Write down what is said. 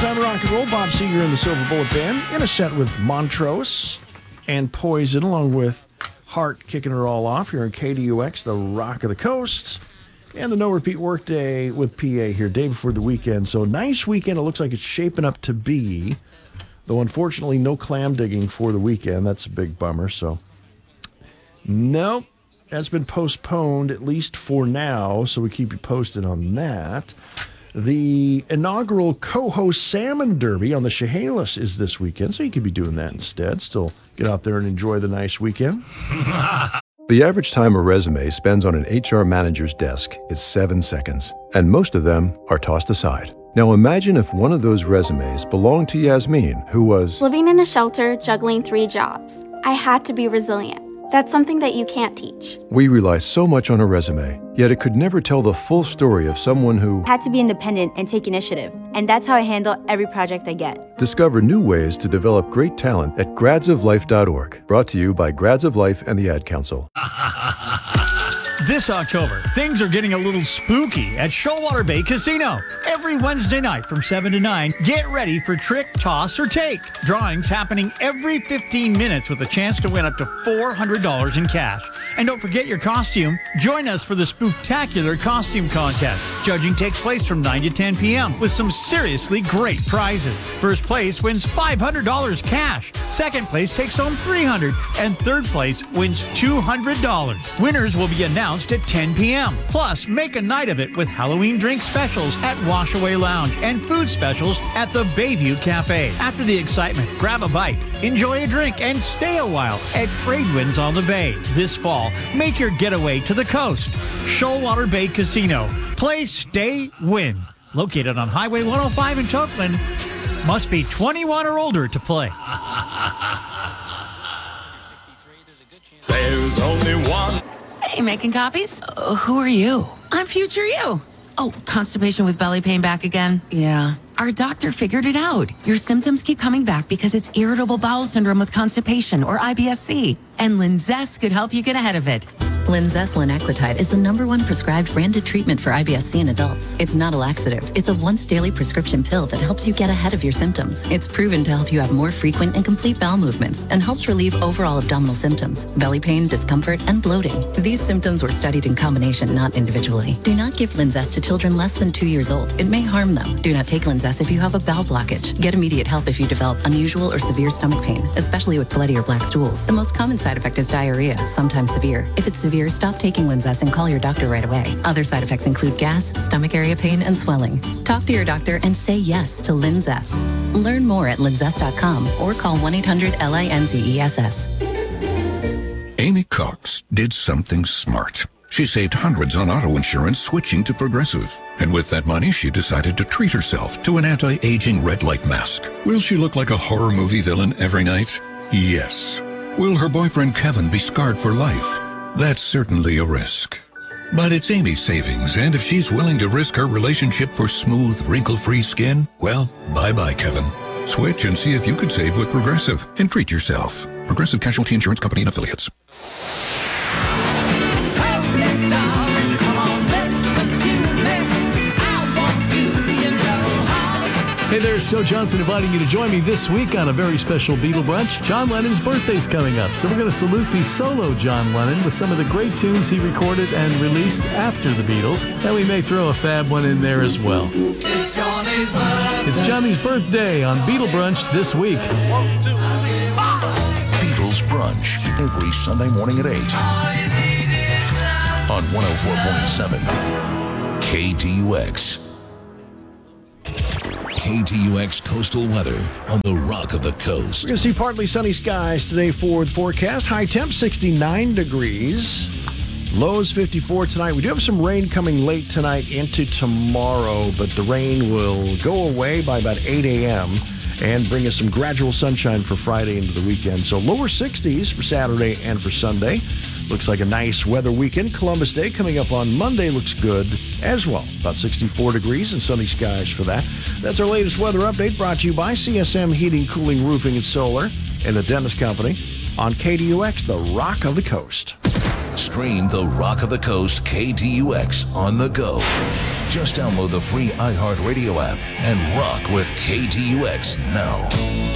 Time to rock and roll. Bob Seger and the Silver Bullet Band in a set with Montrose and Poison, along with Heart kicking it all off here on KDUX, the Rock of the Coast, and the No Repeat Workday with PA here, day before the weekend. So nice weekend. It looks like it's shaping up to be, though unfortunately no clam digging for the weekend. That's a big bummer. So nope, that's been postponed at least for now. So we keep you posted on that. The inaugural Coho Salmon Derby on the Chehalis is this weekend, so you could be doing that instead. Still get out there and enjoy the nice weekend. The average time a resume spends on an HR manager's desk is 7 seconds, and most of them are tossed aside. Now imagine if one of those resumes belonged to Yasmin, who was living in a shelter, juggling 3 jobs. I had to be resilient. That's something that you can't teach. We rely so much on a resume, yet it could never tell the full story of someone who had to be independent and take initiative. And that's how I handle every project I get. Discover new ways to develop great talent at gradsoflife.org. Brought to you by Grads of Life and the Ad Council. This October, things are getting a little spooky at Shoalwater Bay Casino. Every Wednesday night from 7 to 9, get ready for Trick, Toss, or Take. Drawings happening every 15 minutes with a chance to win up to $400 in cash. And don't forget your costume. Join us for the Spooktacular Costume Contest. Judging takes place from 9 to 10 p.m. with some seriously great prizes. First place wins $500 cash. Second place takes home $300. And third place wins $200. Winners will be announced at 10 p.m. Plus, make a night of it with Halloween drink specials at Washaway Lounge and food specials at the Bayview Cafe. After the excitement, grab a bite, enjoy a drink, and stay a while at Tradewinds on the Bay. This fall, make your getaway to the coast. Shoalwater Bay Casino. Play, stay, win. Located on Highway 105 in Tokeland. Must be 21 or older to play. There's only one. Hey, making copies? Who are you? I'm future you. Oh, constipation with belly pain back again? Yeah. Our doctor figured it out. Your symptoms keep coming back because it's irritable bowel syndrome with constipation, or IBS-C. And Linzess could help you get ahead of it. Linzess linaclotide is the #1 prescribed branded treatment for IBS-C in adults. It's not a laxative. It's a once-daily prescription pill that helps you get ahead of your symptoms. It's proven to help you have more frequent and complete bowel movements and helps relieve overall abdominal symptoms, belly pain, discomfort, and bloating. These symptoms were studied in combination, not individually. Do not give Linzess to children less than 2 years old. It may harm them. Do not take Linzess if you have a bowel blockage. Get immediate help if you develop unusual or severe stomach pain, especially with bloody or black stools. The most common side effect is diarrhea, sometimes severe. If it's severe, stop taking Linzess and call your doctor right away. Other side effects include gas, stomach area pain, and swelling. Talk to your doctor and say yes to Linzess. Learn more at linzess.com or call 1-800-LINZESS. Amy Cox did something smart. She saved hundreds on auto insurance switching to Progressive. And with that money, she decided to treat herself to an anti-aging red light mask. Will she look like a horror movie villain every night? Yes. Will her boyfriend Kevin be scarred for life? That's certainly a risk. But it's Amy's savings, and if she's willing to risk her relationship for smooth, wrinkle-free skin, well, bye-bye, Kevin. Switch and see if you could save with Progressive and treat yourself. Progressive Casualty Insurance Company and Affiliates. Hey there, it's Joe Johnson inviting you to join me this week on a very special Beatle Brunch. John Lennon's birthday's coming up, so we're going to salute the solo John Lennon with some of the great tunes he recorded and released after the Beatles, and we may throw a fab one in there as well. It's Johnny's birthday. It's Johnny's birthday on Beatle Brunch this week. 1, 2, 3, 4. Beatles Brunch every Sunday morning at 8 on 104.7 KTUX. KTUX Coastal Weather on the Rock of the Coast. We're going to see partly sunny skies today for the forecast. High temp 69 degrees. Lows 54 tonight. We do have some rain coming late tonight into tomorrow, but the rain will go away by about 8 a.m. and bring us some gradual sunshine for Friday into the weekend. So lower 60s for Saturday and for Sunday. Looks like a nice weather weekend. Columbus Day coming up on Monday looks good as well. About 64 degrees and sunny skies for that. That's our latest weather update brought to you by CSM Heating, Cooling, Roofing, and Solar and the Dennis Company on KDUX, the Rock of the Coast. Stream the Rock of the Coast KTUX on the go. Just download the free iHeartRadio app and rock with KTUX now.